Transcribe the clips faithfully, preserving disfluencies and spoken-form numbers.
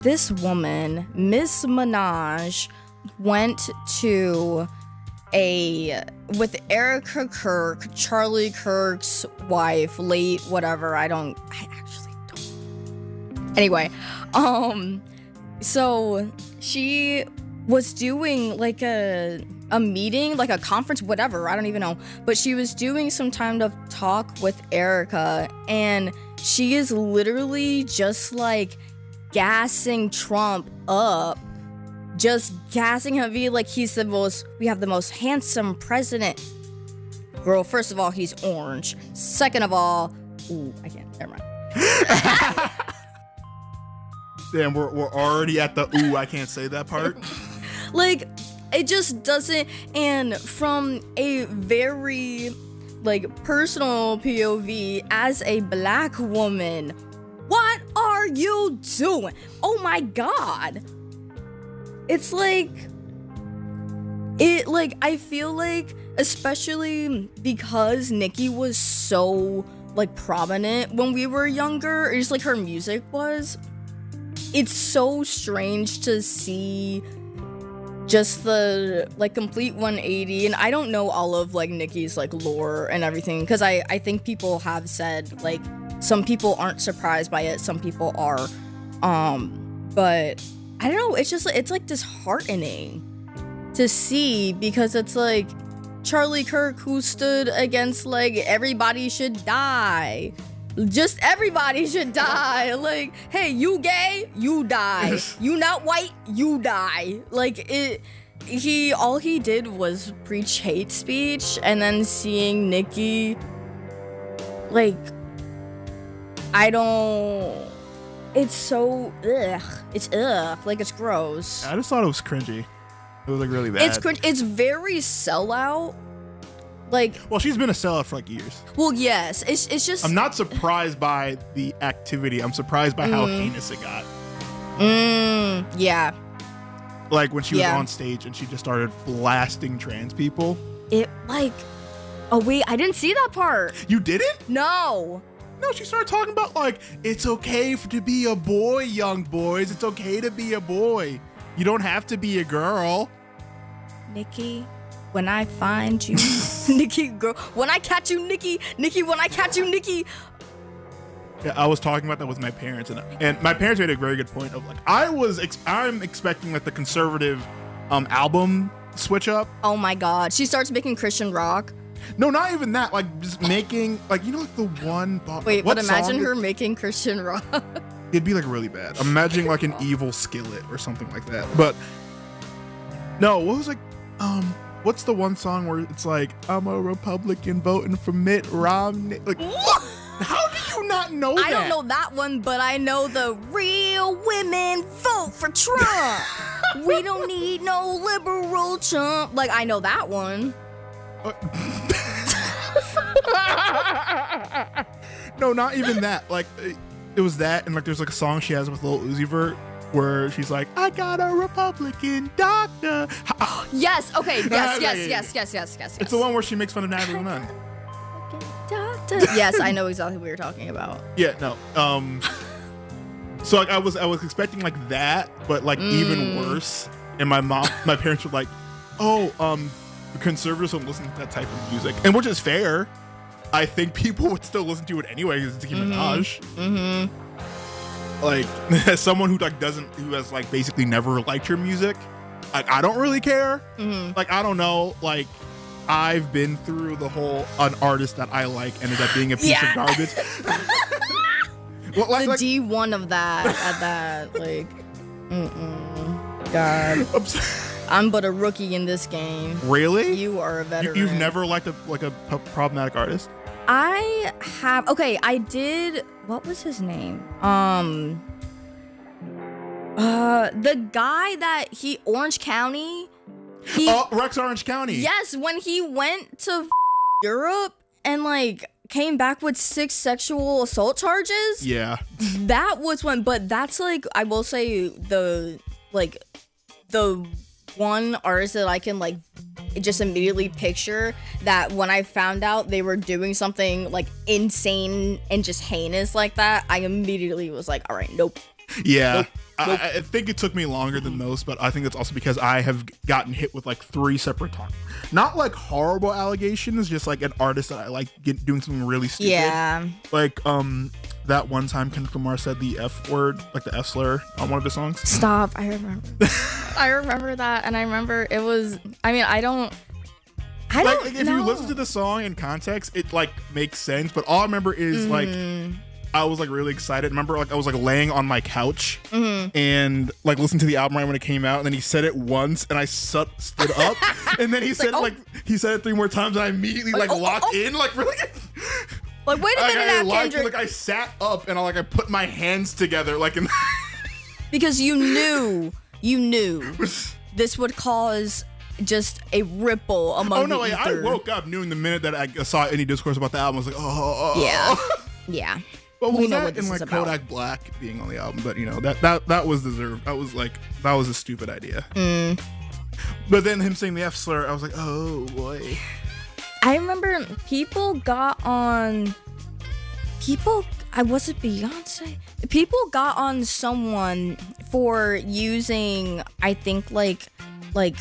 this woman, Miss Minaj, went to a with Erica Kirk, Charlie Kirk's wife, late whatever. I don't. I actually don't. Anyway, um, so she was doing like a a meeting, like a conference, whatever. I don't even know. But she was doing some kind of talk with Erica, and she is literally just like gassing Trump up. Just gassing him, be like he's the most, we have the most handsome president. Girl, first of all, he's orange. Second of all, ooh, I can't, never mind. Damn, we're, we're already at the ooh, I can't say that part. Like, it just doesn't, and from a very, like, personal P O V, as a black woman, what are you doing? Oh my God. It's like, it, like, I feel like, especially because Nicki was so, like, prominent when we were younger, or just, like, her music was, it's so strange to see just the, like, complete one eighty, and I don't know all of, like, Nicki's, like, lore and everything, because I, I think people have said, like, some people aren't surprised by it, some people are, um, but I don't know, it's just, it's like disheartening to see, because it's like Charlie Kirk, who stood against like everybody should die, just everybody should die, like, hey, you gay, you die, you not white, you die, like, it, he, all he did was preach hate speech, and then seeing Nicki, like, I don't, it's so, ugh, it's ugh, like, it's gross. I just thought it was cringy. It was, like, really bad. It's cringe, it's very sellout, like. Well, she's been a sellout for, like, years. Well, yes, it's it's just. I'm not surprised by the activity. I'm surprised by mm. how heinous it got. Mm, yeah. Like, when she was yeah. on stage and she just started blasting trans people. It, like, oh, wait, I didn't see that part. You didn't? No. No, she started talking about, like, it's okay for, to be a boy, young boys. It's okay to be a boy. You don't have to be a girl. Nicki, when I find you, Nicki, girl, when I catch you, Nicki, Nicki, when I catch you, Nicki. Yeah, I was talking about that with my parents, and and my parents made a very good point of, like, I was, ex- I'm expecting, like, the conservative um, album switch up. Oh my God, she starts making Christian rock. No, not even that. Like, just making, like, you know, like the one. Bo- Wait, what but imagine song? her making Christian rock. It'd be, like, really bad. I'm imagining, like, an evil skillet or something like that. But no, what was, like, um, what's the one song where it's like, I'm a Republican voting for Mitt Romney? Like, what? How do you not know that? I don't know that one, but I know the real women vote for Trump. We don't need no liberal Trump. Like, I know that one. Uh, no, not even that. Like, it, it was that, and like, there's like a song she has with Lil Uzi Vert where she's like, "I got a Republican doctor." Yes. Okay. Yes. Yes. Yes. Yes. Yes. Yes. Yes. It's the one where she makes fun of Natalie Nunn. Doctor. Yes, I know exactly what you're talking about. Yeah. No. Um. So like, I was I was expecting like that, but like mm. even worse. And my mom, my parents were like, "Oh, um." conservatives don't listen to that type of music," and which is fair. I think people would still listen to it anyway because it's Nicki Minaj. Mm-hmm. Like, as someone who like doesn't, who has like basically never liked your music, like I don't really care. Mm-hmm. Like I don't know. Like I've been through the whole an artist that I like ended up being a piece yeah. of garbage. Well, like, the like, D one of that at that like, mm-mm. God. I'm I'm but a rookie in this game. Really? You are a veteran. You, you've never liked a like a, a problematic artist? I have. Okay, I did. What was his name? Um. Uh, the guy that he Orange County. He, oh, Rex Orange County. Yes, when he went to Europe and like came back with six sexual assault charges. Yeah. That was when. But that's like, I will say the like the. one artist that I can like just immediately picture that when I found out they were doing something like insane and just heinous like that, I immediately was like, all right, nope. Yeah. Nope. I, Nope. I think it took me longer than most, but I think it's also because I have gotten hit with like three separate times. Not like horrible allegations, just like an artist that I like get, doing something really stupid. Yeah. Like um that one time Kendrick Lamar said the F word, like the F slur on one of his songs. Stop. I remember. I remember that, and I remember it was. I mean, I don't. I Like, don't like if know. you listen to the song in context, it like makes sense. But all I remember is like Mm-hmm. I was like really excited. Remember, like I was like laying on my couch Mm-hmm. and like listening to the album right when it came out, and then he said it once, and I sut, stood up, and then he said like, oh. like he said it three more times, and I immediately like Like, oh, locked oh, oh. in, like really. Like, wait a Like, minute, I, now, locked, Kendrick. like I sat up and I like I put my hands together, like in. Because you knew, you knew this would cause just a ripple among Oh no! the Like, I ether. woke up knowing the minute that I saw any discourse about the album, I was like, oh, oh, Yeah. oh. Yeah. But We was know that what this and is like about. Kodak Black being on the album? But you know that that that was deserved. That was like that was a stupid idea. Mm. But then him saying the F slur, I was like, oh boy. I remember people got on. People, I was it Beyonce. People got on someone for using, I think like, like,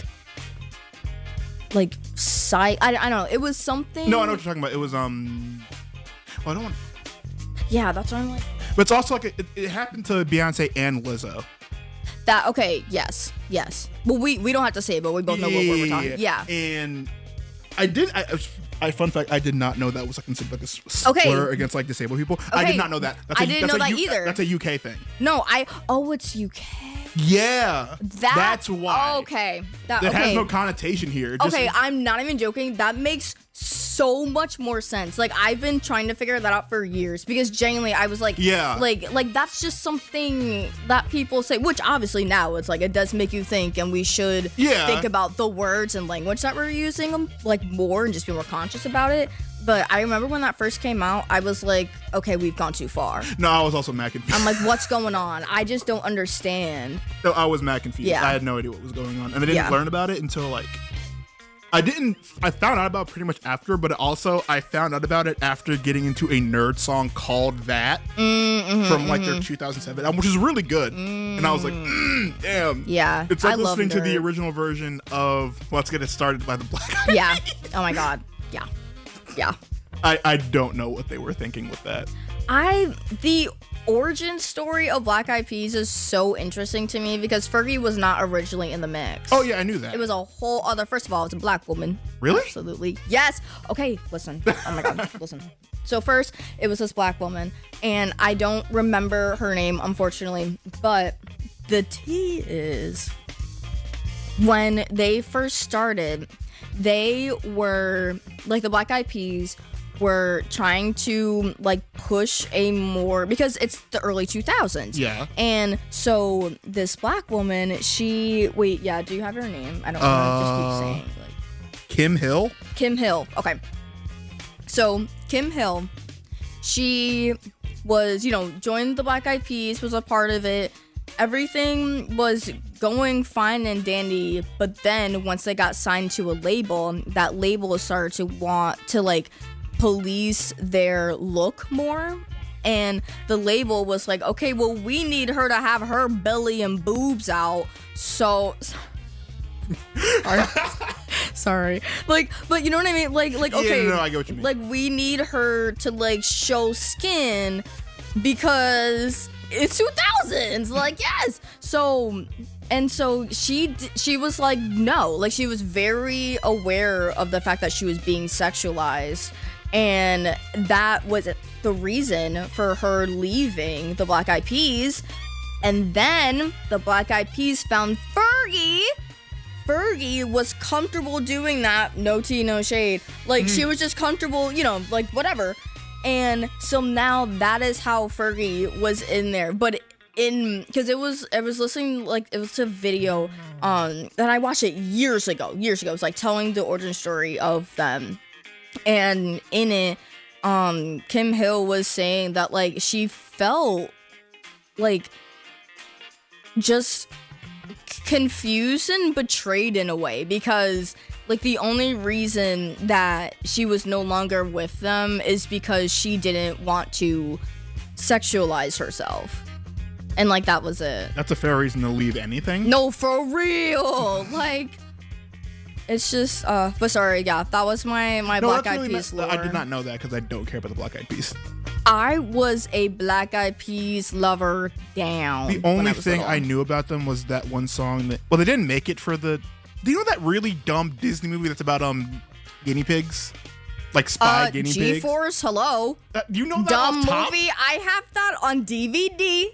like site. I, I don't know. It was something. No, I know what you're talking about. It was um. Well, I don't want. Yeah, that's what I'm like. But it's also like it, it happened to Beyonce and Lizzo. That okay? Yes, yes. Well, we we don't have to say it, but we both know what we're talking. Yeah. And I did. I, I fun fact. I did not know that was like considered like a s- slur Okay. against like disabled people. I Okay. did not know that. That's I a- didn't that's know a that U- either. That's a U K thing. No, I. Oh, it's U K. Yeah. That, That's why. Okay. That That okay. has no connotation here. It just- Okay, I'm not even joking. That makes so much more sense. Like I've been trying to figure that out for years because genuinely I was like, Yeah. like like that's just something that people say. Which obviously now it's like it does make you think, and we should Yeah. think about the words and language that we're using um, like more and just be more conscious about it. But I remember when that first came out, I was like, okay, we've gone too far. No, I was also mad confused. I'm like, what's going on? I just don't understand. No, I was mad confused. Yeah. I had no idea what was going on, and I didn't Yeah. learn about it until like I didn't. I found out about it pretty much after, but also I found out about it after getting into a nerd song called "That" Mm-hmm, from like their two thousand seven album, which is really good. And I was like, mm, damn. Yeah, It's like I love listening to the nerd. original version of "Let's Get It Started" by the Black Eyed Yeah. Oh my god. Yeah. Yeah. I, I don't know what they were thinking with that. I the origin story of Black Eyed Peas is so interesting to me because Fergie was not originally in the mix. Oh yeah, I knew that. It was a whole other. First of all, it's a black woman. Really? Absolutely. Yes. Okay. Listen. Oh my god. Listen. So first, it was this black woman, and I don't remember her name, unfortunately. But the tea is when they first started, they were like the Black Eyed Peas were trying to like push a more because it's the early two thousands. Yeah. And so this black woman, she wait, yeah, do you have her name? I don't want to just Uh, keep saying like Kim Hill. Kim Hill. Okay. So Kim Hill, she was, you know, joined the Black Eyed Peas, was a part of it. Everything was going fine and dandy, but then once they got signed to a label, that label started to want to like police their look more. And the label was like, okay, well, we need her to have her belly and boobs out. So sorry. Sorry. Like, but you know what I mean? Like, like, Yeah, okay. no, no, I get what you mean. Like, we need her to like show skin because it's two thousands. Like, yes. So, and so she d- she was like, no. Like, she was very aware of the fact that she was being sexualized, and that was the reason for her leaving the Black Eyed Peas. And then the Black Eyed Peas found Fergie. Fergie was comfortable doing that. No tea, no shade. Like, she was just comfortable, you know, like, whatever. And so now that is how Fergie was in there. But in, because it was, I was listening, like, it was a video um, that I watched it years ago. Years ago. It was, like, telling the origin story of them. And in it, um, Kim Hill was saying that, like, she felt, like, just confused and betrayed in a way because like the only reason that she was no longer with them is because she didn't want to sexualize herself. And like that was it. That's a fair reason to leave anything. No, for real. Like, it's just. Uh, but sorry, yeah, that was my my No, Black that's Eyed really Peas not- lore. I did not know that because I don't care about the Black Eyed Peas. I was a Black Eyed Peas lover down. The when only I was thing little. I knew about them was that one song that. Well, they didn't make it for the. Do you know that really dumb Disney movie that's about um guinea pigs, like spy uh, guinea pigs? G-Force, hello. Uh, you know that Dumb off top? movie. I have that on D V D.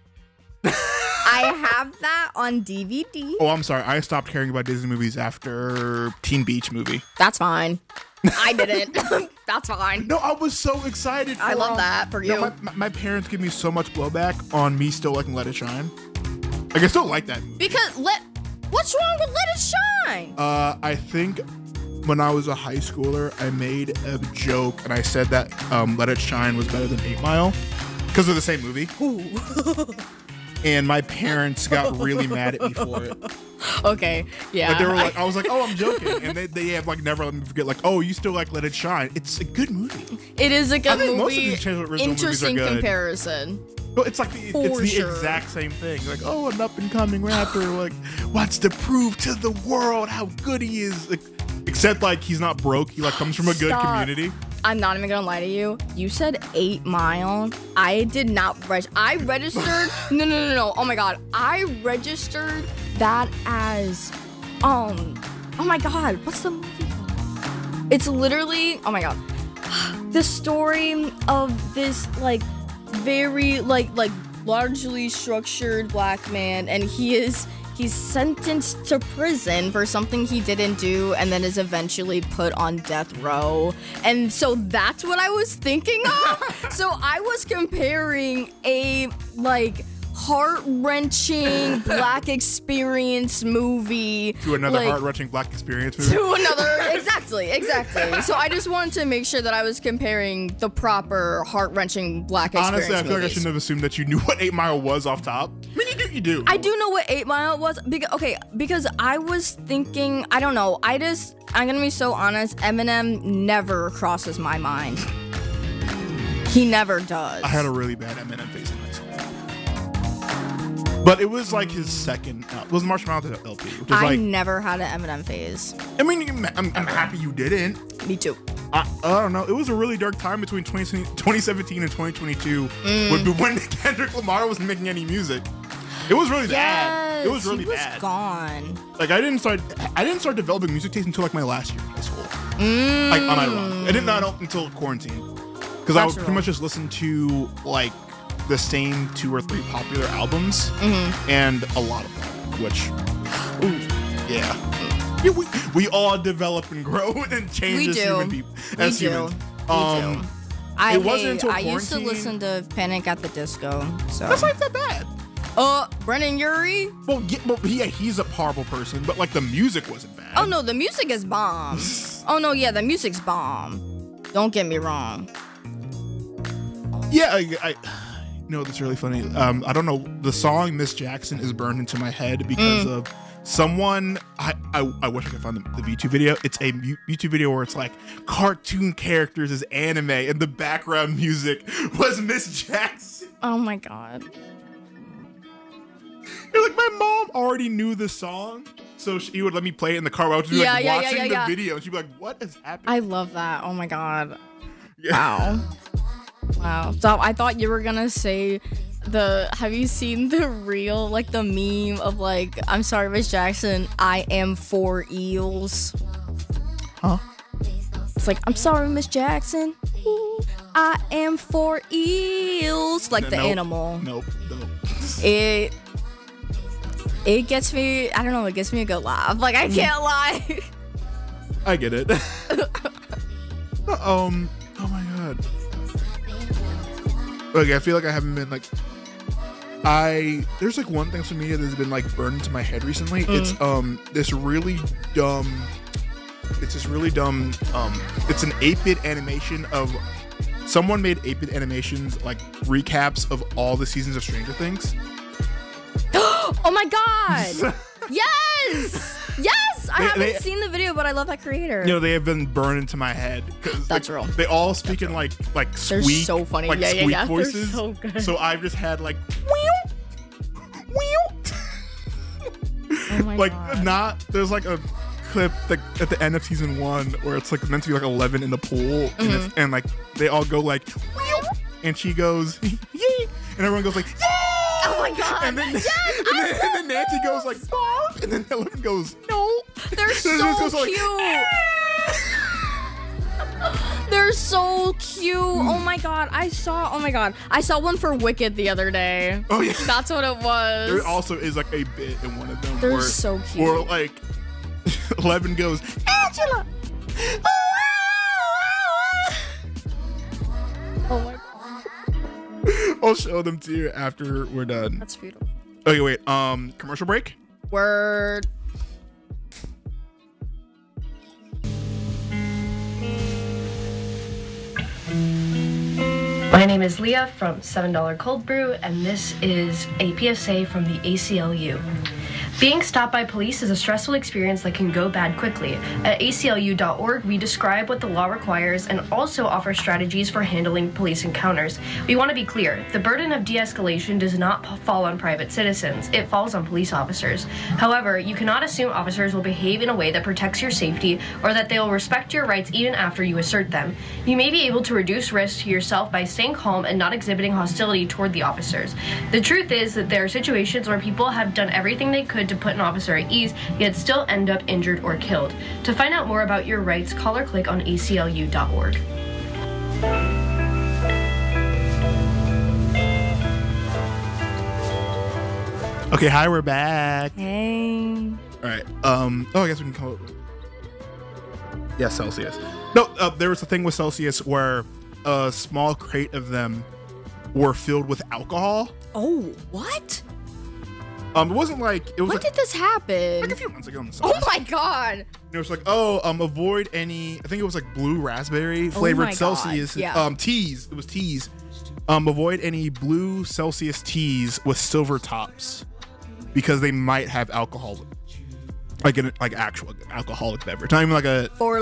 I have that on D V D. Oh, I'm sorry. I stopped caring about Disney movies after Teen Beach Movie. That's fine. I didn't. That's fine. No, I was so excited. For, I love um, that for no, you. my, my, my parents give me so much blowback on me still liking Let It Shine. Like, I still like that movie. Because let. What's wrong with Let It Shine? Uh, I think when I was a high schooler, I made a joke and I said that um, Let It Shine was better than Eight Mile because they're the same movie. Ooh. And my parents got really mad at me for it. Okay, yeah. Like they were like, I was like, oh, I'm joking, and they, they have like never let me forget. Like, oh, you still like Let It Shine? It's a good movie. It is a good I think most of movie. these Chainsaw original movies are Interesting good. comparison. But it's like the, For it's the sure. exact same thing. Like, oh, an up and coming rapper like wants to prove to the world how good he is. Like, except like he's not broke. He like comes from a good Stop. community. I'm not even gonna lie to you. You said Eight Mile. I did not register. I registered. no, no, no, no. Oh my god. I registered that as, um. Oh my god. What's the movie called? It's literally. Oh my god. The story of this like very like like largely structured black man, and he is. He's sentenced to prison for something he didn't do and then is eventually put on death row. And so that's what I was thinking of. So I was comparing a like heart-wrenching black experience movie To another like, heart-wrenching black experience movie. to another exactly exactly so I just wanted to make sure that I was comparing the proper heart-wrenching black experience Honestly, I feel like I movies. shouldn't have assumed that you knew what Eight Mile was off top. I mean, you do, you do. I do know what Eight Mile was because okay, because I was thinking, I don't know, I just I'm gonna be so honest, Eminem never crosses my mind. He never does. I had a really bad Eminem phase in high school. But it was like his second. Uh, it was Marshall Mathers L P, which is I like. never had an Eminem phase. I mean, I'm, I'm happy you didn't. Me too. I, I don't know. It was a really dark time between twenty seventeen and twenty twenty-two when, when Kendrick Lamar wasn't making any music. It was really bad. It Yes, was really he was bad. gone. Like I didn't start. I didn't start developing music taste until like my last year of high school. Mm. Like unironically, I did not know until quarantine because I would That's pretty much just listen to like the same two or three popular albums Mm-hmm. and a lot of them, which, ooh, yeah. Yeah, we, we all develop and grow and change We as do. human people. We As do. humans. We Um, do. I, it wasn't hey, until I used to quarantine- listen to Panic at the Disco. So That's not that bad. uh Brennan Urie? Well, yeah, well, yeah, he's a horrible person, but like the music wasn't bad. Oh no, the music is bomb. Oh no, yeah, the music's bomb. Don't get me wrong. Yeah, I, I you know that's really funny. Um, I don't know. The song Miss Jackson is burned into my head because Mm. of someone. I, I I wish I could find the, the YouTube video. It's a mu- YouTube video where it's like cartoon characters as anime, and the background music was Miss Jackson. Oh my god. You're like, my mom already knew the song, so she would let me play it in the car while I was Yeah, like yeah, yeah, watching yeah, the yeah. video, and she'd be like, "What is happening?" I love that. Oh my god. Yeah. Wow. Wow. So I thought you were gonna say the have you seen the reel, like the meme of like, I'm sorry, Miss Jackson, I am for eels. Huh? It's like, I'm sorry, Miss Jackson. I am for eels. Like the Nope. animal. Nope. Nope. It it gets me, I don't know, it gets me a good laugh. Like I can't lie. I get it. um. Oh my god. Okay, I feel like I haven't been like. I there's like one thing on social media that's been like burned into my head recently. Mm. It's um this really dumb. It's this really dumb. Um, it's an eight-bit animation of. Someone made eight-bit animations like recaps of all the seasons of Stranger Things. Oh my god. Yes. Yes. I They- haven't they- seen the video, but I love that creator. You know, they have been burned into my head. 'Cause, That's like, real. They all speak in like like They're squeak, so funny. like Yeah, yeah, squeak yeah. They're voices. so good. So I've just had like Oh my like God. not there's like a clip like at the end of season one where it's like meant to be like eleven in the pool mm-hmm. and, it's, and like they all go like and she goes yee and everyone goes like yeah oh my God. and then, yes, and, then and then Nancy goes like Mom and then eleven goes no they're so goes, cute like, they're so cute. Oh my God, I saw oh my God I saw one for Wicked the other day. Oh yeah, that's what it was. There also is like a bit in one of them they're where, so cute or like eleven goes Angela. Oh my God, I'll show them to you after we're done. that's beautiful. Okay, wait. Um, commercial break. Word. My name is Leah from seven dollar Cold Brew, and this is a P S A from the A C L U. Being stopped by police is a stressful experience that can go bad quickly. At A C L U dot org, we describe what the law requires and also offer strategies for handling police encounters. We want to be clear, the burden of de-escalation does not fall on private citizens, it falls on police officers. However, you cannot assume officers will behave in a way that protects your safety or that they will respect your rights even after you assert them. You may be able to reduce risk to yourself by staying calm and not exhibiting hostility toward the officers. The truth is that there are situations where people have done everything they could to put an officer at ease, yet still end up injured or killed. To find out more about your rights, call or click on A C L U dot org. Okay, hi, we're back. Hey. All right. Um. Oh, I guess we can call it. Yeah, Celsius. No, uh, there was a thing with Celsius where a small crate of them were filled with alcohol. Oh, what? Um, it wasn't like it was When like, did this happen? like a few months ago in the summer. Oh my God. It was like, oh, um, avoid any. I think it was like blue raspberry flavored my God, Celsius. yeah. Um, teas. It was teas. Um, avoid any blue Celsius teas with silver tops because they might have alcohol, like an like actual alcoholic beverage. Not even like a. Four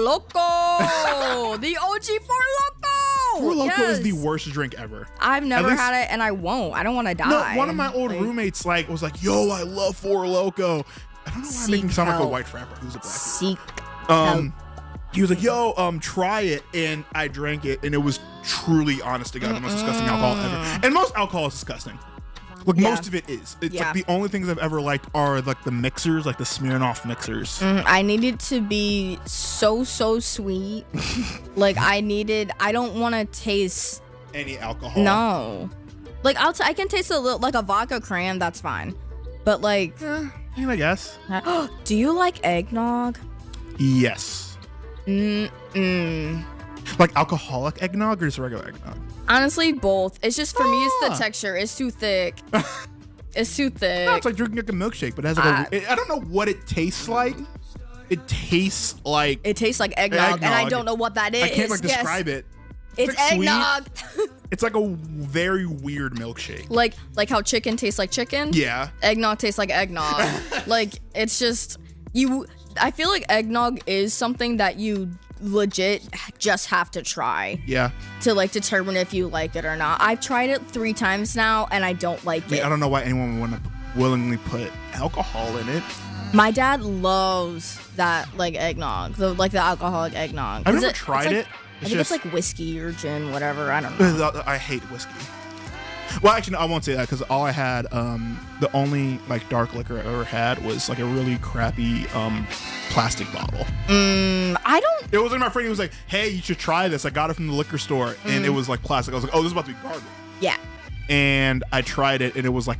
Loko, the O G Four Loko. Four Loko yes. is the worst drink ever. I've never least- had it, and I won't. I don't want to No, die. one of my old Like, roommates like was like, "Yo, I love Four Loko." I don't know why I'm making him Seek sound like a help. white frapper who's a black dude. Seek. Um, he was like, "Yo, um, try it," and I drank it, and it was truly, honest to God, the most disgusting alcohol ever. And most alcohol is disgusting. Like Yeah. most of it is. It's Yeah. like the only things I've ever liked are like the mixers, like the Smirnoff mixers. Mm, I need it to be so so sweet. Like I needed. I don't want to taste. Any alcohol? No. Like I'll. T- I can taste a little like a vodka cran. That's fine. But like, Eh, I mean, I guess. do you like eggnog? Yes. Mm mm. Like alcoholic eggnog or just regular eggnog? Honestly, both. It's just for me, it's the Ah. texture. It's too thick. It's too thick. No, it's like drinking like a milkshake, but it has like Ah. a, it, I don't know what it tastes like. It tastes like It tastes like eggnog, and I Eggnog. don't know what that is. I can't like Yes. describe it. It's like sweet. eggnog. It's like a very weird milkshake. like like how chicken tastes like chicken. Yeah. Eggnog tastes like eggnog. Like it's just you. I feel like eggnog is something that you legit just have to try Yeah. to like determine if you like it or not. I've tried it three times now, and I don't like I mean, it. I don't know why anyone would want to willingly put alcohol in it. My dad loves that like eggnog, the like the alcoholic eggnog. I've Is never it- tried it's like- it. I It's think just, it's like whiskey or gin, whatever. I don't know. I hate whiskey. Well, actually, no, I won't say that because all I had, um, the only like dark liquor I ever had was like a really crappy um, plastic bottle. Mm, I don't. It was like my friend. He was like, "Hey, you should try this. I got it from the liquor store, and it was like plastic." I was like, "Oh, this is about to be garbage." Yeah. And I tried it, and it was like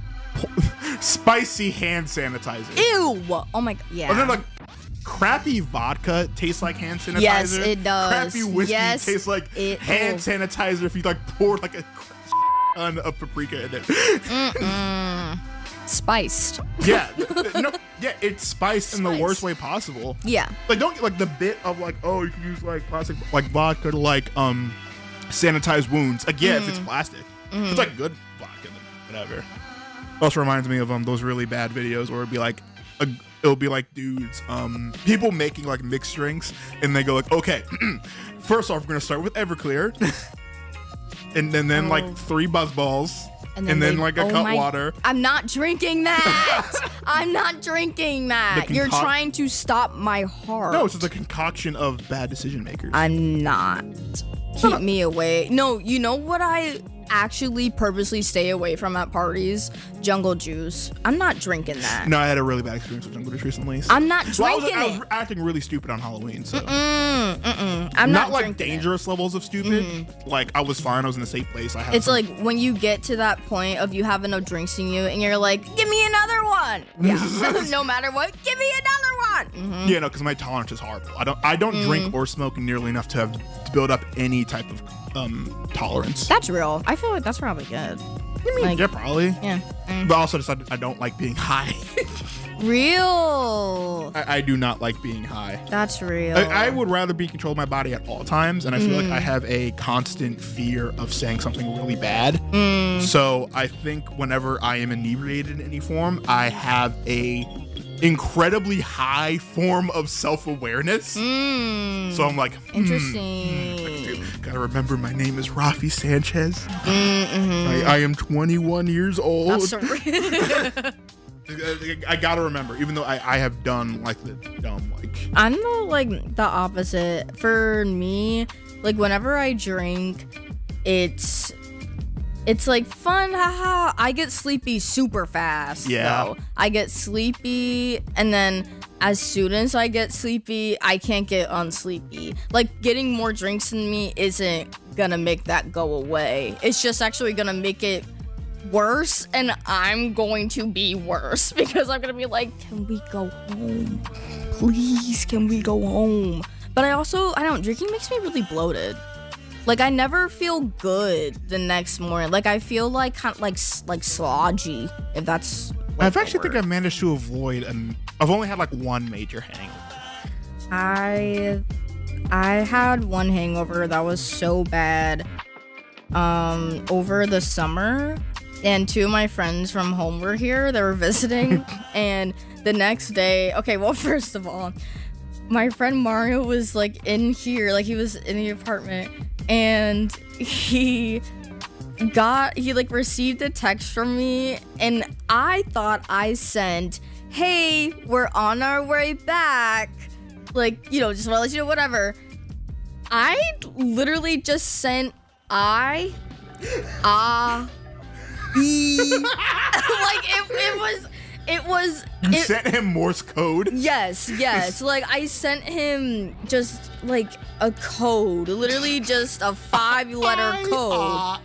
spicy hand sanitizer. Ew. Oh my. Yeah. And then like crappy vodka tastes like hand sanitizer. Yes, it does. Crappy whiskey Yes, tastes like it hand does. sanitizer if you like pour like a ton of paprika in it. Mm-mm. Spiced. Yeah, no, yeah, it's spiced in the Spiced. worst way possible. Yeah. Like don't like the bit of like, oh, you can use like plastic like vodka to like um sanitize wounds. Like yeah, if it's plastic, if it's like good vodka, then whatever. Also reminds me of um those really bad videos where it'd be like a, it'll be like dudes um people making like mixed drinks and they go like, okay, first off we're gonna start with Everclear, and then then Oh. like three buzz balls, and then, they- like a oh cut my- water. I'm not drinking that. I'm not drinking that. The You're concoct- trying to stop my heart. No, it's just a concoction of bad decision makers. I'm not. Keep me away. No, you know what I actually purposely stay away from at parties? Jungle juice. I'm not drinking that. no, I had a really bad experience with Jungle Juice recently. so- I'm not Well, I was, drinking I was it. acting really stupid on Halloween, so Mm, mm-mm. I'm not, not, like drinking it. dangerous levels of stupid. Like I was fine. I was in a safe place. I had. It's some- like when you get to that point of you have enough drinks in you and you're like, give me another one. Yeah. No matter what, give me another one. Mhm. yeah, no, because my tolerance is horrible. I don't. I don't drink Mm. or smoke nearly enough to have to build up any type of um tolerance. That's real. I feel like that's probably good. Like, yeah, probably. yeah. Mm. But also, just I, I don't like being high. Real. I, I do not like being high. That's real. I, I would rather be in control of my body at all times, and I feel like Mm. I have a constant fear of saying something really bad. Mm. So I think whenever I am inebriated in any form, I have a incredibly high form of self-awareness. Mm. So I'm like, hmm, Interesting. gotta remember my name is Rafi Sanchez. Mm-hmm. I, I am twenty-one years old. That's so real. I, I gotta remember, even though I, I have done like the dumb like. I'm the like the opposite. For me, like whenever I drink, it's it's like fun, haha. I get sleepy super fast. Yeah. though. I get sleepy, and then as soon as I get sleepy, I can't get unsleepy. Like getting more drinks in me isn't gonna make that go away. It's just actually gonna make it worse, and I'm going to be worse because I'm gonna be like, can we go home? Please, can we go home? But I also, I don't, drinking makes me really bloated. Like I never feel good the next morning. Like I feel like kind of like s- like slodgy, if that's. Like I've actually think I've managed to avoid, and I've only had like one major hangover. I I had one hangover that was so bad um over the summer, and two of my friends from home were here. They were visiting, and the next day, okay, well, first of all, my friend Mario was like in here, like he was in the apartment, and he got he like received a text from me, and I thought I sent, hey, we're on our way back, like, you know, just want to let you know, whatever. I literally just sent I ah e like it, it was it was You it, sent him Morse code. Yes, yes. Like I sent him just like a code, literally just a five-letter code.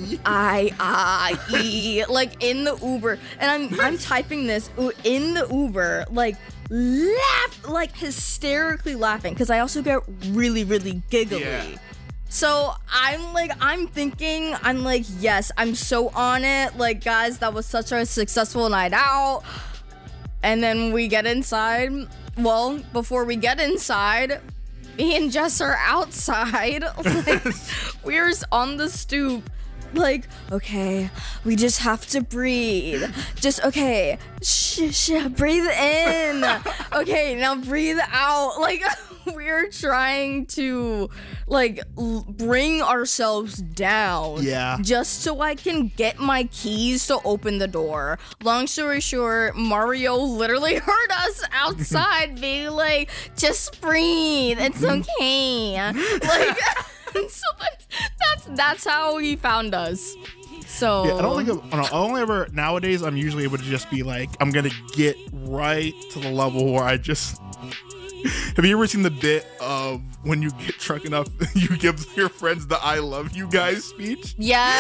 I I E like in the Uber, and I'm I'm typing this u- in the Uber, like laugh, like hysterically laughing, because I also get really really giggly. Yeah. So I'm like, I'm thinking, I'm like, yes, I'm so on it. Like, guys, that was such a successful night out. And then we get inside. Well, before we get inside, me and Jess are outside. Like, we're on the stoop. Like, okay, we just have to breathe. Just, okay, shh, shh, breathe in. Okay, now breathe out. Like, we're trying to, like, l- bring ourselves down. Yeah. Just so I can get my keys to open the door. Long story short, Mario literally heard us outside being like, just breathe. It's okay. Like, so that, that's that's how he found us. So Yeah, I don't think I'm, I don't know, I only ever nowadays I'm usually able to just be like, I'm gonna get right to the level where I just. Have you ever seen the bit of when you get drunk enough, you give your friends the "I love you guys" speech?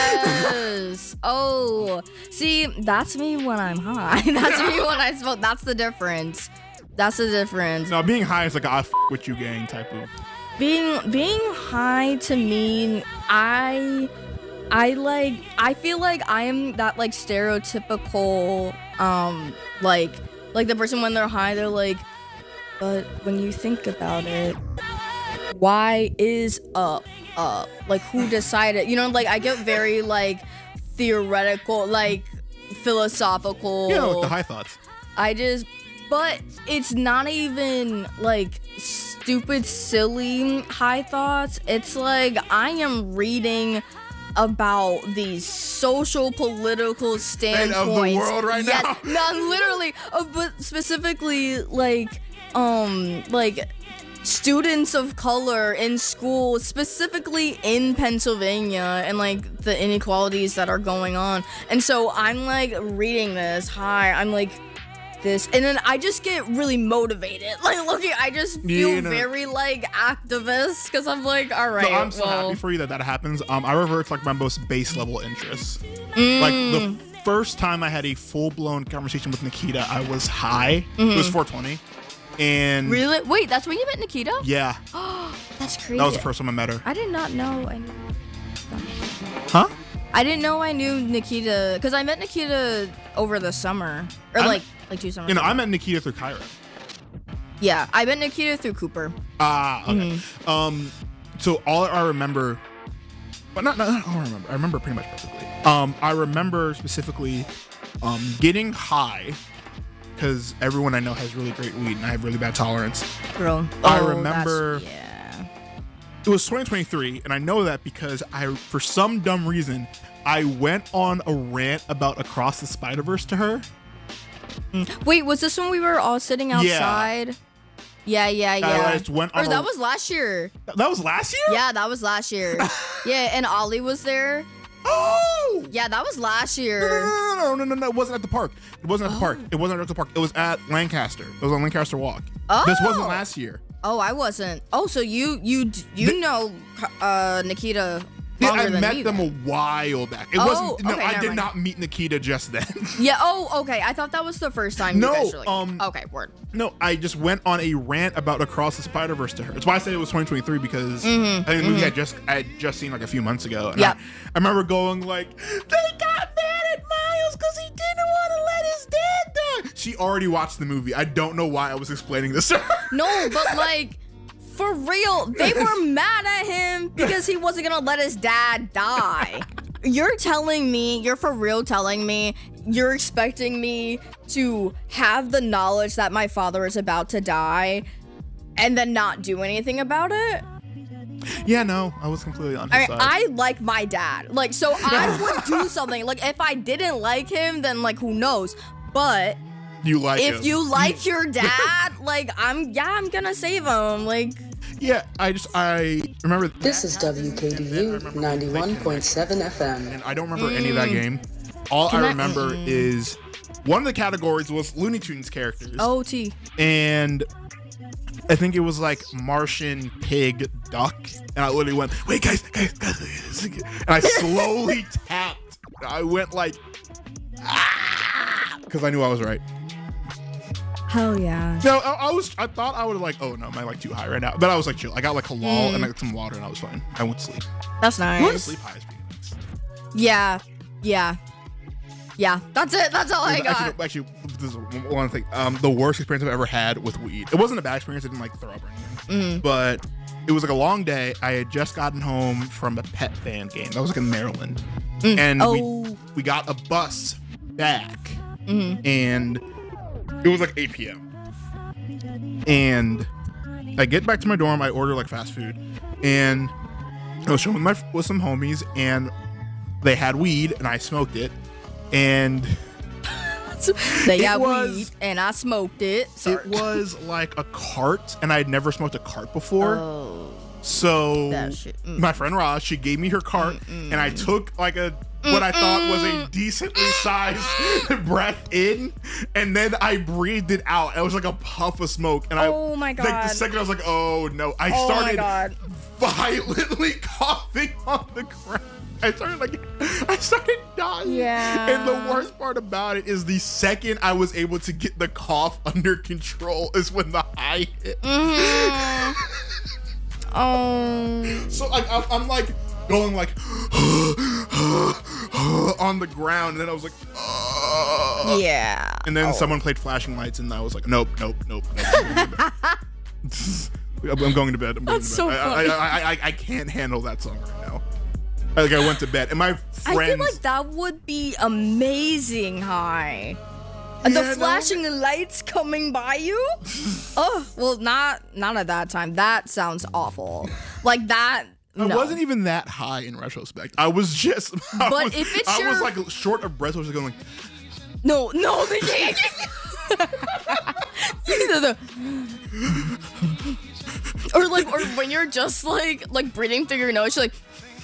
Yes. Oh, see, that's me when I'm high. That's me when I smoke. That's the difference. That's the difference. No, being high is like a "I f- with you" gang type of. Being being high to me, I I like I feel like I am that like stereotypical um like like the person when they're high, they're like, but when you think about it, why is up up? Like who decided? You know, like I get very like theoretical, like philosophical. You know, like the high thoughts. I just, but it's not even like stupid, silly high thoughts. It's like I am reading about these social political standpoints of the world right yes, now. Not literally, uh, but specifically like um like students of color in school, specifically in Pennsylvania, and like the inequalities that are going on. And so I'm like reading this. Hi, I'm like this, and then I just get really motivated. Like, looking, I just feel you know, very like activist because I'm like, all right. So I'm so well, happy for you that that happens. Um, I revert to like my most base level interests. Mm. Like the first time I had a full blown conversation with Nikita, I was high. Mm-hmm. It was four twenty, and really, wait, that's when you met Nikita? Yeah, that's crazy. that was the first time I met her. I did not know. I knew. Huh? I didn't know I knew Nikita because I met Nikita over the summer or I'm, like like two summers. You know, ago. I met Nikita through Kyra. Yeah, I met Nikita through Cooper. Ah, okay. Mm-hmm. Um, so all I remember, but not, not, I don't remember. I remember pretty much perfectly. Um, I remember specifically, um, getting high because everyone I know has really great weed and I have really bad tolerance. Girl, I oh, remember. that's- Yeah. It was twenty twenty-three, and I know that because I, for some dumb reason, I went on a rant about Across the Spider-Verse to her. Wait, was this when we were all sitting outside? Yeah, yeah, yeah. I just went on or a- that was last year. That was last year? Yeah, that was last year. Yeah, and Ollie was there. Oh! Yeah, that was last No, year. no, no, no, no, no, no, it wasn't at the park. It wasn't at the park. It wasn't at the park. It was at Lancaster. It was on Lancaster Walk. Oh. This wasn't last year. Oh, I wasn't. Oh, so you you you The- know uh, Nikita Yeah, longer I than met me, them then. a while back. It Oh, wasn't. No, okay, I never did mind. not meet Nikita just then. Yeah. Oh, okay. I thought that was the first time. No, You guys were like, um, okay, word. No, I just went on a rant about Across the Spider-Verse to her. That's why I said it was twenty twenty-three because I think the movie I just I had just seen like a few months ago. And Yep. I, I remember going like, they got mad at Miles because he didn't want to let his dad die. She already watched the movie. I don't know why I was explaining this to her. No, but like. For real, they were mad at him because he wasn't gonna let his dad die. You're telling me, you're for real telling me, you're expecting me to have the knowledge that my father is about to die and then not do anything about it? Yeah, no, I was completely on his I mean, side. I like my dad. Like, so I would do something. Like, if I didn't like him, then like, who knows? But you like if him. you like your dad, like, I'm, yeah, I'm gonna save him. Like, Yeah, I just I remember This is W K D U ninety-one point seven F M. and I don't remember any of that game. All Can I I- remember mm. is one of the categories was Looney Tunes characters. O T. And I think it was like Martian, pig, duck. And I literally went, wait, guys, guys, guys. guys. And I slowly tapped. I went like, ah, because I knew I was right. Hell yeah. No, I, I was, I thought I would like, oh no, am I like too high right now? But I was like chill. I got like halal Mm. and like some water and I was fine. I went to sleep. That's Going to nice. sleep high is pretty nice. Yeah. Yeah. Yeah. That's it. That's all I got. Actually, actually, this is one thing. Um, the worst experience I've ever had with weed. It wasn't a bad experience. I didn't like throw up or anything. Mm. But it was like a long day. I had just gotten home from a pet band game. That was like in Maryland, Mm. and Oh. we we got a bus back, Mhm. and it was like eight p.m. And I get back to my dorm. I order like fast food, and I was showing my with some homies, and they had weed, and I smoked it, and. They It got was- weed and I smoked it. Sorry. It was like a cart, and I had never smoked a cart before. Oh. So That shit, mm. my friend Roz, she gave me her cart, and I took like a what I thought was a decently sized breath in, and then I breathed it out. It was like a puff of smoke, and I Oh my like the God. second I was like, oh no! I Oh my started God. violently coughing on the ground. I started like I started dying. Yeah. And the worst part about it is the second I was able to get the cough under control is when the high hit. Mhm. Oh. So like I'm, I'm like going like on the ground, and then I was like, "Ugh." Yeah. And then Oh. someone played flashing lights, and I was like, nope, nope, nope, nope. I'm I'm going to bed. I'm going That's to so bed. I, funny. I, I, I, I can't handle that song right now. Like I went to bed, and my friends. I feel like that would be amazing high. Yeah, the no? flashing lights coming by you? Oh, well, not not at that time. That sounds awful. Like that I no. wasn't even that high in retrospect. I was just. I But was, if it's I your- was like short of breath. I was just going like. No, no, they can't. No, no. Or like, or when you're just like, like breathing through your nose, you're like.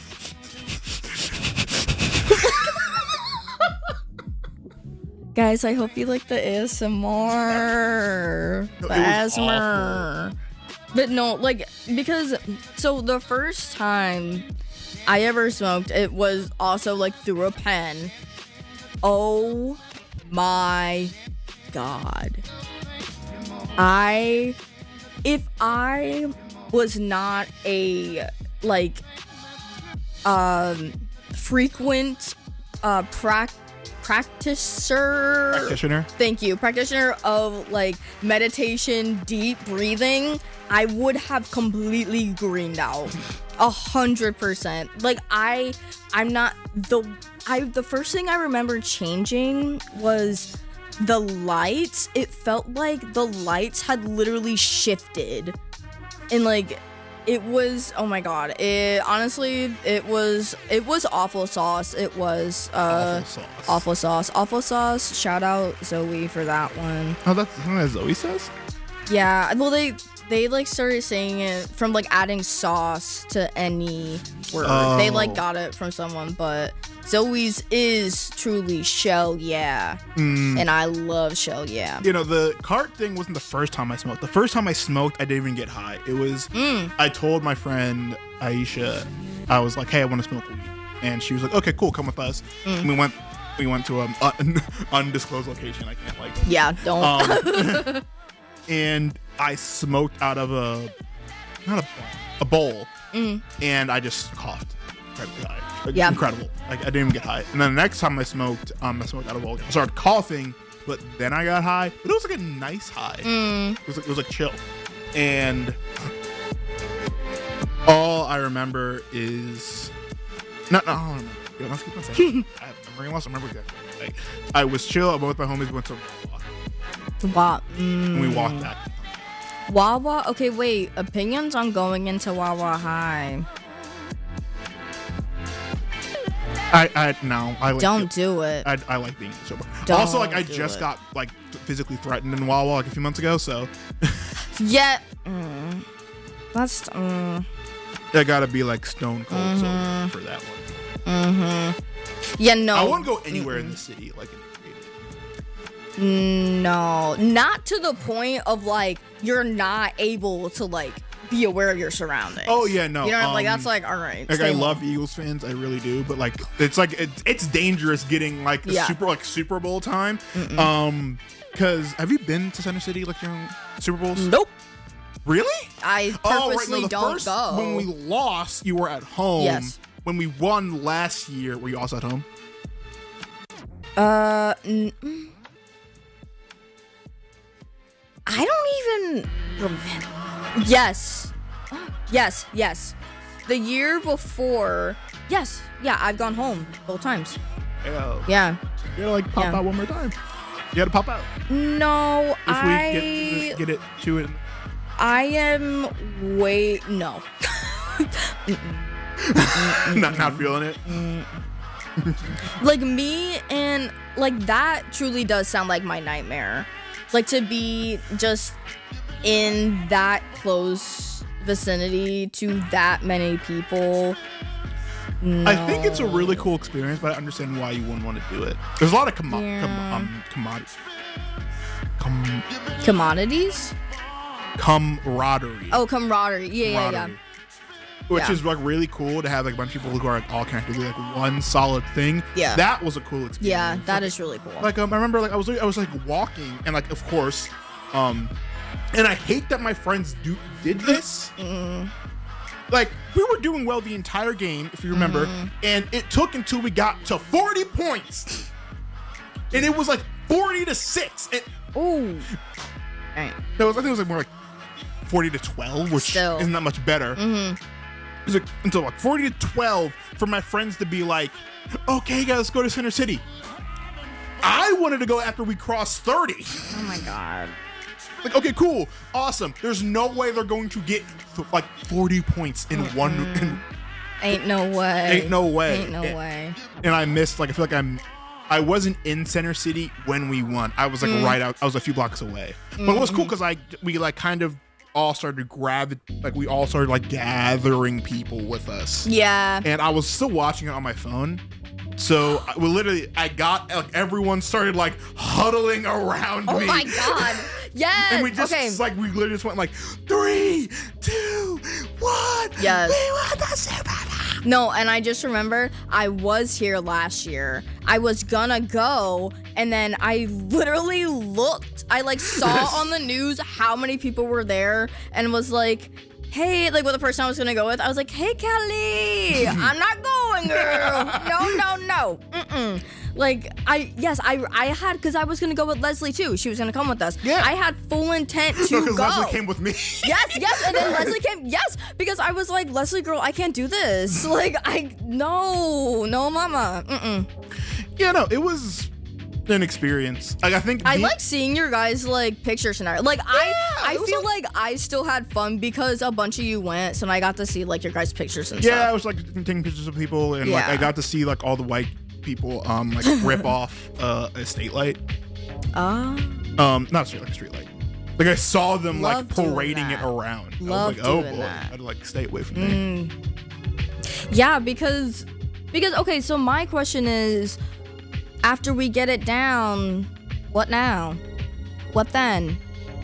Guys, I hope you like the A S M R. No, The it was A S M R. But no, like, because, so the first time I ever smoked, it was also like through a pen. Oh my god. I, if I was not a, like, um, frequent, uh, prac practicer. Practitioner. Thank you. Practitioner of like meditation, deep breathing, I would have completely greened out. A hundred percent. Like I I'm not the I the first thing I remember changing was the lights. It felt like the lights had literally shifted. And like it was, oh my god, it honestly it was it was awful sauce. It was uh Awful sauce. awful sauce. Awful sauce. Shout out Zoe for that one. Oh, that's something that Zoe says. Yeah, well they they like started saying it from like adding sauce to any word. Oh. They like got it from someone, but Zoe's is truly Shell Yeah. Mm. And I love Shell Yeah. You know, the cart thing wasn't the first time I smoked. The first time I smoked, I didn't even get high. It was, Mm. I told my friend Aisha, I was like, hey, I want to smoke weed. And she was like, okay, cool, come with us. Mm. And we went, we went to an un- undisclosed location. I can't like. Yeah, don't. Um, and I smoked out of a, not a, a bowl. Mm. And I just coughed. Incredibly high. Like, Yeah. Incredible. Like, I didn't even get high. And then the next time I smoked, um, I smoked out of a bowl again. I started coughing, but then I got high. But it was like a nice high. Mm. It was like, it was like chill. And all I remember is not no, I don't remember. Yo, let's keep on saying. I have memory loss. I remember exactly. Like, I was chill. I went with my homies. We went to Wawa, Wow. and we walked Mm. back. Wawa. Okay, wait. Opinions on going into Wawa High. I I no. I like Don't do it. I, I like being sober. Don't also, like I do just it. got like physically threatened in Wawa like a few months ago, so Yeah. Mm. That's. Mm. I gotta be like stone cold Mm-hmm. sober for that one. Mm-hmm. Yeah, no. I wouldn't go anywhere in the city like in the city. No, not to the point of like you're not able to like be aware of your surroundings. Oh, yeah, no, You know, like um, that's like all right. Like stay I home. love Eagles fans, I really do, but like it's like it's, it's dangerous getting like Yeah. super like Super Bowl time. Um, because have you been to Center City like during Super Bowls? Nope. Really? I Oh, right. purposely No, the don't first go. when we lost, you were at home. Yes. When we won last year, were you also at home? Uh, n- mm. I don't even remember. Yes, yes, yes. The year before, yes, yeah, I've gone home both times. Yeah. Yeah. You gotta like pop Yeah. out one more time. You gotta pop out. No, If we I, get get it to it. I am wait. No. not not feeling it. Like me and like that truly does sound like my nightmare. Like to be just in that close vicinity to that many people. No. I think it's a really cool experience, but I understand why you wouldn't want to do it. There's a lot of commo- com- Yeah. um, commodity, com- commodities. camaraderie. Oh, camaraderie. Yeah, yeah, yeah. Camaraderie. Which Yeah. is like really cool to have like a bunch of people who are like all connected to like one solid thing. Yeah. That was a cool experience. Yeah, that like, is really cool. Like um, I remember like I was I was like walking and like of course, um, and I hate that my friends do did this. Mm. Like we were doing well the entire game, if you remember, Mm-hmm. and it took until we got to forty points, and it was like forty to six. And Ooh. Right. no, I think it was like more like forty to twelve, which Still. isn't that much better. Mm-hmm. It was like until like forty to twelve for my friends to be like, okay, guys, let's go to Center City. I wanted to go after we crossed thirty. Oh my god. Like, okay, cool, awesome. There's no way they're going to get like forty points in one in Ain't no way. Ain't no way. Ain't no and, way. And I missed, like, I feel like I'm, I wasn't in Center City when we won. I was like mm. right out, I was a few blocks away. Mm-hmm. But it was cool because I, we like kind of all started to grab it, like we all started like gathering people with us. Yeah. And I was still watching it on my phone. So we literally, I got, like everyone started like huddling around oh me. Oh my God. Yes. And we just, okay. like, we literally just went like, three, two, one. Yes. We won the Super Bowl. No, and I just remember I was here last year. I was gonna go, and then I literally looked. I like saw on the news how many people were there, and was like, hey, like with the person I was gonna go with, I was like, hey, Kelly, I'm not going, girl. No, no, no. Mm-mm. Like, I, yes, I I had, because I was gonna go with Leslie too. She was gonna come with us. Yeah. I had full intent to no, go. because Leslie came with me. Yes, yes, and then Leslie came, yes, because I was like, Leslie, girl, I can't do this. Like, I, no, no, mama. Mm-mm. Yeah, no, it was an experience. Like, I think I the, like seeing your guys like pictures and art. Like yeah, I, I feel like, like I still had fun because a bunch of you went, so I got to see like your guys' pictures and yeah, stuff. I was like taking pictures of people, and Yeah. like I got to see like all the white people um like rip off uh, a state light. Ah. Um, not a street like a street light. Like I saw them Love like parading it that. around. Love I was like, oh doing boy, that. I'd like stay away from me. Mm. Yeah, because because okay, so my question is, after we get it down, what now? What then?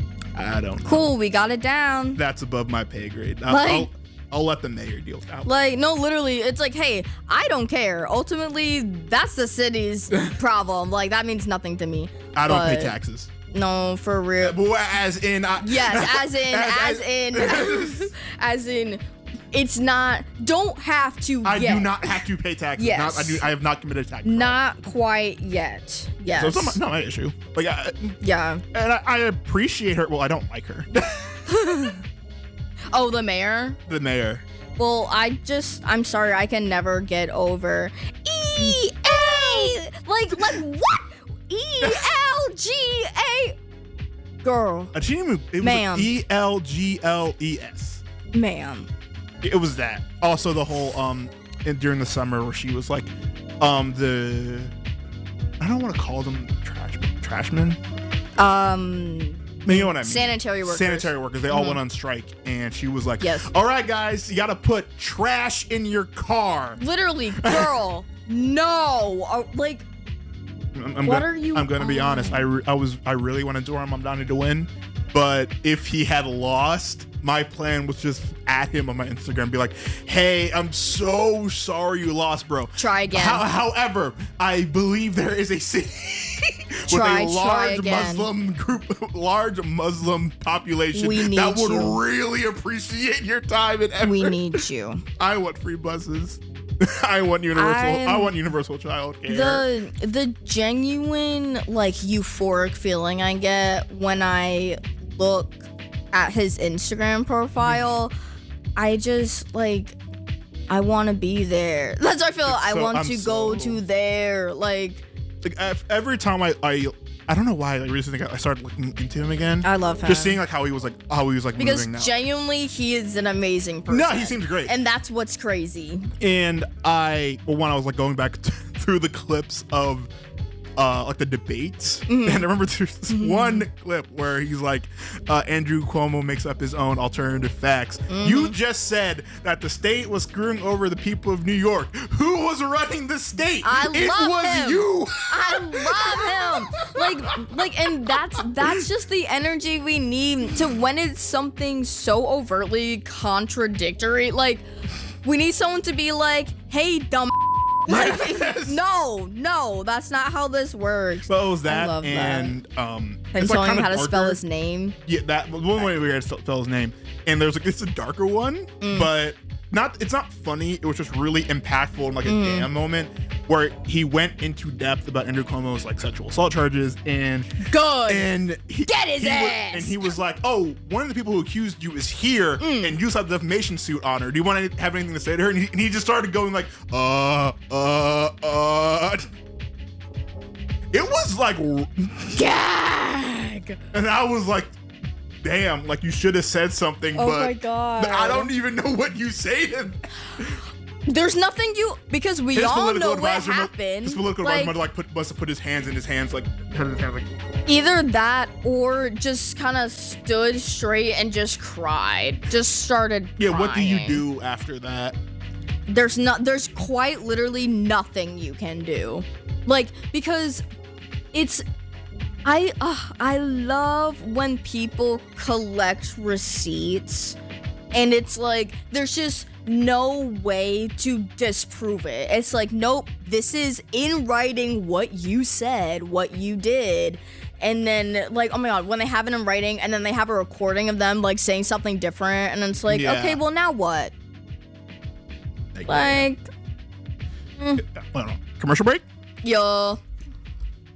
I don't know. Cool, we got it down. That's above my pay grade. I'll, Like- I'll, I'll let the mayor deal with that. Like, no, literally, it's like, hey, I don't care. Ultimately, that's the city's problem. Like, that means nothing to me. I don't But pay taxes. No, for real. But as in, I, Yes, as in, as, in, as in, it's not, don't have to I yet. do not have to pay taxes. Yes. Not, I do. I have not committed a tax. fraud. Not quite yet. Yes. So it's not my, not my issue. Like, I, Yeah. and I, I appreciate her. Well, I don't like her. Oh, the mayor? The mayor. Well, I just, I'm sorry, I can never get over E A. Like, like what? E L G A. Girl, Uh, She didn't even, it was Ma'am. like E L G L E S. ma'am. It was that. Also, the whole um, in, during the summer where she was like, um, the I don't want to call them trash trashmen. Um, You know what I mean? sanitary workers. Sanitary workers. They all Mhm. went on strike, and she was like, Yes. "All right, guys, you got to put trash in your car." Literally, girl, no. Uh, like, I'm, I'm What go- are you I'm gonna be on? honest. I, re- I was I really wanted Doran Mamdani to win, but if he had lost, my plan was just at him on my Instagram, and be like, "Hey, I'm so sorry you lost, bro. Try again." How, however, I believe there is a city with Try- a try large again. Muslim group, large Muslim population We need that would you. really appreciate your time and effort. we need you. I want free buses. I want universal. I'm- I want universal child care. The the genuine like euphoric feeling I get when I look at his Instagram profile, I just like I want to be there. That's what I feel. It's I so- want I'm to go so- to there. Like Like ev- every time I, I, I don't know why. I recently got, I started looking into him again. I love him. Just seeing like how he was like how he was like because moving now. genuinely he is an amazing person. No, he seems great. And that's what's crazy. And I, well, when I was like going back through the clips of uh, like the debates, Mm-hmm. and I remember there's this one clip where he's like, uh, Andrew Cuomo makes up his own alternative facts. Mm-hmm. You just said that the state was screwing over the people of New York. Who was running the state? I it love was him. you. I love him. Like, like, and that's that's just the energy we need to when it's something so overtly contradictory. Like, we need someone to be like, "Hey, dumb." Like, Yes. no, no, that's not how this works. So it was that, love that. and um, Him it's, like, telling kinda him how to spell darker. his name. Yeah, that one way we had to spell his name, and there's like it's a darker one, Mm. but not. It's not funny. It was just really impactful in like a Mm. damn moment where he went into depth about Andrew Cuomo's like sexual assault charges, and Good. and he, Get his he wa- ass! and he was like, "Oh, one of the people who accused you is here, Mm. and you have the defamation suit on her. Do you want to have anything to say to her?" And he, and he just started going like, "Uh, uh, uh." It was like, Gag. and I was like, damn, like you should have said something, Oh but my God. I don't even know what you say to There's nothing you because we His all political know what advisor mu- happened. His political Like, advisor like put, must have put his hands in his hands like. either that or just kind of stood straight and just cried. Just started. Yeah, what do you crying. do after that? There's not. There's quite literally nothing you can do, like because it's. I uh, I love when people collect receipts, and it's like there's just no way to disprove it. It's like, nope, this is in writing what you said, what you did. And then, like, oh my god, when they have it in writing and then they have a recording of them, like, saying something different, and it's like, Yeah. okay, well, now what? Like, Like, I don't know. Commercial break? yo.